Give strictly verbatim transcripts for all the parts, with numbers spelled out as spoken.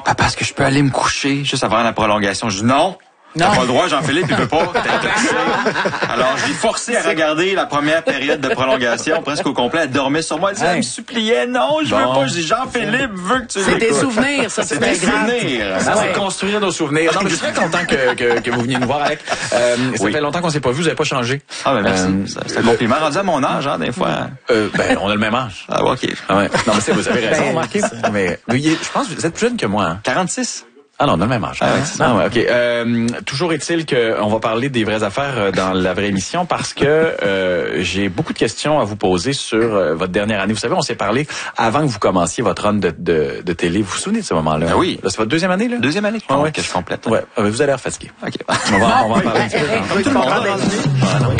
Papa, est-ce que je peux aller me coucher juste avant la prolongation? Je dis non. T'as pas le droit, Jean-Philippe, il veut pas. T'es intéressé. Alors, je l'ai forcé à regarder la première période de prolongation, presque au complet. Elle dormait sur moi. Elle, disait, elle me suppliait, non, je veux bon. pas. Je dis, Jean-Philippe veut que tu C'est tes souvenirs, ça, c'est tes souvenirs. Ça, c'est construire nos souvenirs. Non, mais je suis très content que, que, que vous veniez nous voir, Alec. Euh, ça oui. fait longtemps qu'on s'est pas vu, vous avez pas changé. Ah, ben, merci. Euh, c'est un compliment. Rendu à mon âge, hein, des fois. Euh, ben, on a le même âge. Ah, OK. Ah, ouais. Non, mais c'est, vous avez raison, ben, remarqué. Mais, mais, je pense que vous êtes plus jeune que moi, hein. quarante-six. Ah non, dans le même âge. Ah, ouais, c'est ça. Ah, ouais, ok. Euh, toujours est-il qu'on va parler des vraies affaires dans la vraie émission parce que euh, j'ai beaucoup de questions à vous poser sur euh, votre dernière année. Vous savez, on s'est parlé avant que vous commenciez votre run de, de, de télé. Vous vous souvenez de ce moment-là? Ah oui. Là, c'est votre deuxième année, là? Deuxième année, ah, ouais. que je complète. Ouais. Ah, vous allez l'air fatigué. OK. On va, on va en parler un petit peu.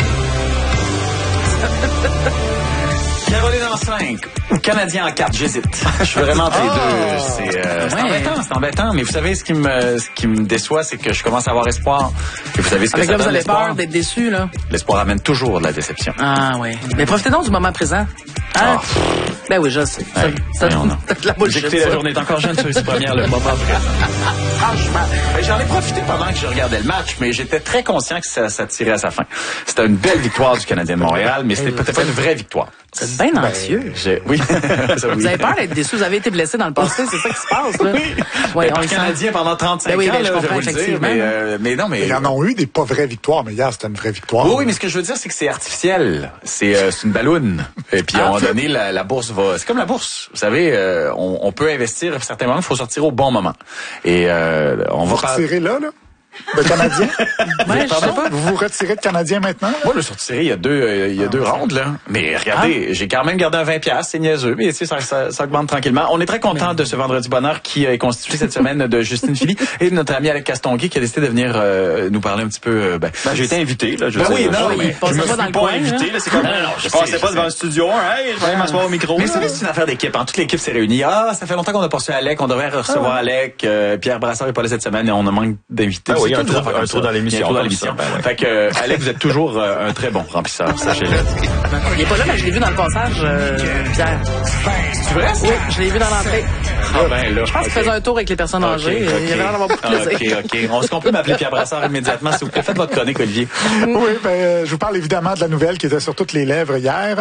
Caroline en cinq ou Canadien en quatre, j'hésite. Je suis vraiment entre les deux. C'est, euh, c'est ouais. embêtant, c'est embêtant. Mais vous savez, ce qui me, ce qui me déçoit, c'est que je commence à avoir espoir. Et vous savez ce que Avec ça là, donne, vous avez l'espoir? peur d'être déçu, là. L'espoir amène toujours de la déception. Ah, oui. Mais profitez donc du moment présent. Hein? Oh. Ben oui, je sais. Ça, hey, ça, non, non. la bullshit, Écoutez, la journée est encore jeune sur les premières, le moment présent. Franchement. Ben, j'en ai profité pendant que je regardais le match, mais j'étais très conscient que ça, ça tirait à sa fin. C'était une belle victoire du Canadien de Montréal, mais c'était peut-être pas une vraie victoire. C'est bien anxieux. Ben, oui. Ça, oui. Vous avez peur d'être déçu. Vous avez été blessé dans le passé. C'est ça qui se passe, là. Oui. Ouais, on est Canadien pendant trente-cinq ben oui, ans, ben, là, je comprends, je vais vous le dire. Mais, euh, mais non, mais. Ils en ont eu des pas vraies victoires, mais hier, c'était une vraie victoire. Oui, oui, mais ce que je veux dire, c'est que c'est artificiel. C'est, euh, c'est une balloune. Et puis, à un moment donné, la, la bourse va. C'est comme la bourse. Vous savez, euh, on, on peut investir à certains moments, il faut sortir au bon moment. Et, euh, on vous va retirer là, là? Le Canadien? Ouais, vous, pas. vous vous retirez de Canadien maintenant? Moi, le sortiré, il y a deux, euh, il y a ah, deux rondes, là. Mais regardez, ah. j'ai quand même gardé un vingt piastres, c'est niaiseux, mais tu sais, ça, ça, ça augmente tranquillement. On est très content de ce vendredi bonheur qui est constitué cette semaine de Justine Philly et de notre ami Alec Castonguay qui a décidé de venir euh, nous parler un petit peu. Euh, ben, ben j'ai été invité, là. Je ben sais, oui, là, non, je, mais je me suis pas, pas invité, là. C'est comme, non, non, je, je passais sais, pas je devant sais. le studio, hey, je vais aller m'asseoir au micro. Mais c'est c'est une affaire d'équipe. En toute l'équipe s'est réunie. Ah, ça fait longtemps qu'on a pas reçu Alec. On devrait recevoir Alec. Pierre Brassard est pas là cette semaine et on a manque d'invités. Ah oui, un tour dans l'émission. Dans l'émission. Ben ouais. Fait que, euh, Alec, vous êtes toujours euh, un très bon remplisseur, sachez-le. Il est pas là, mais je l'ai vu dans le passage, euh, Pierre. C'est vrai? Oui, je l'ai vu dans l'entrée. Ah ben là. Je pense okay. qu'il faisait un tour avec les personnes okay, âgées. Okay. Il y avait l'air d'avoir beaucoup de plaisir. OK, OK. Est-ce qu'on peut m'appeler Pierre Brassard immédiatement, s'il vous plaît? Faites votre chronique, Olivier. Oui, ben, je vous parle évidemment de la nouvelle qui était sur toutes les lèvres hier.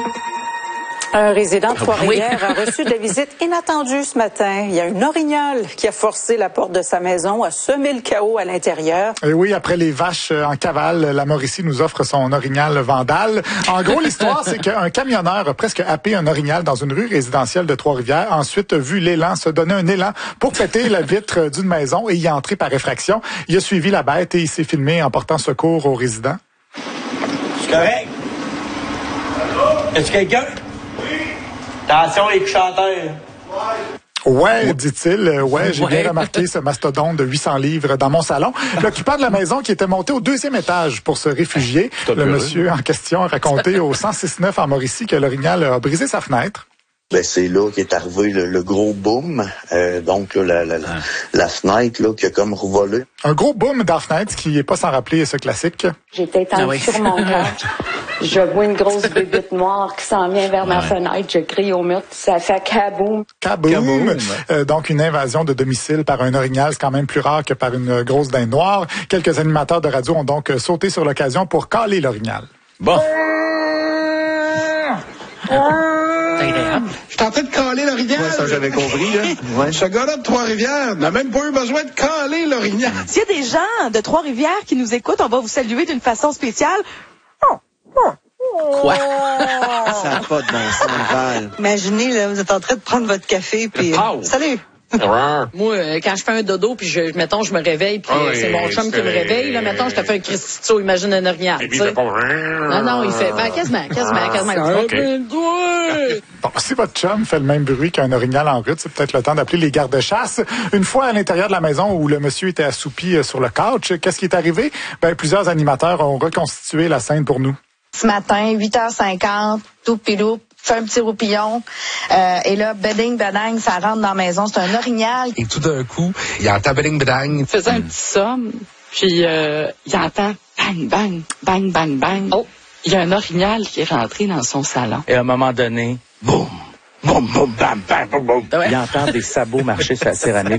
Un résident de Trois-Rivières oui. a reçu des visites inattendues ce matin. Il y a une orignale qui a forcé la porte de sa maison, a semé le chaos à l'intérieur. Et oui, après les vaches en cavale, la Mauricie nous offre son orignal vandale. En gros, l'histoire, c'est qu'un camionneur a presque happé un orignal dans une rue résidentielle de Trois-Rivières. Ensuite, a vu l'élan se donner un élan pour péter la vitre d'une maison et y entrer par effraction. Il a suivi la bête et il s'est filmé en portant secours aux résidents. C'est correct? Est-ce quelqu'un? Attention les chanteurs. Ouais, dit-il. Ouais, j'ai ouais. bien remarqué ce mastodonte de huit cents livres dans mon salon. L'occupant de la maison qui était monté au deuxième étage pour se réfugier. Le monsieur en question a raconté au cent six neuf en Mauricie que l'orignal a brisé sa fenêtre. Ben c'est là qu'est arrivé le, le gros boom, euh, donc là, la, la, la, la fenêtre là qui a comme revolé. Un gros boom dans la fenêtre qui est pas sans rappeler ce classique. J'étais étendue ah oui. sur mon couch. Je vois une grosse bébête noire qui s'en vient vers ma ouais. fenêtre. Je crie au mur, ça fait kaboum. Kaboum. kaboum ouais. euh, donc une invasion de domicile par un orignal, c'est quand même plus rare que par une grosse dinde noire. Quelques animateurs de radio ont donc sauté sur l'occasion pour caler l'orignal. Bon. Je suis en train de caler l'orignal. Ouais, ça j'avais compris, là. Ouais. Ce gars-là de Trois-Rivières n'a même pas eu besoin de caler l'orignal. S'il y a des gens de Trois-Rivières qui nous écoutent, on va vous saluer d'une façon spéciale. Oh, oh. Quoi? Ça n'a pas de bon sens, Val. Imaginez, là, vous êtes en train de prendre votre café, puis... Euh, salut! Moi, euh, quand je fais un dodo, puis je, mettons, je me réveille, puis oh, c'est mon chum qui me réveille, là, mettons, je te fais un Christito, imagine un orignal, tu sais. Non, non, il fait, ben, quasiment, quasiment, quasiment. Okay. Bon, si votre chum fait le même bruit qu'un orignal en route, c'est peut-être le temps d'appeler les gardes-chasse. Une fois à l'intérieur de la maison où le monsieur était assoupi sur le couch, qu'est-ce qui est arrivé? Ben, plusieurs animateurs ont reconstitué la scène pour nous. Ce matin, huit heures cinquante, tout pilou, fait un petit roupillon, euh, et là, beding, bedang, ça rentre dans la maison, c'est un orignal. Et tout d'un coup, il entend beding, bedang. Il faisait un petit somme, puis euh, il entend bang, bang, bang, bang, bang. Oh, il y a un orignal qui est rentré dans son salon. Et à un moment donné, boum, boum, boum, bam, bam, boum, boum. Il entend des sabots marcher sur la céramique.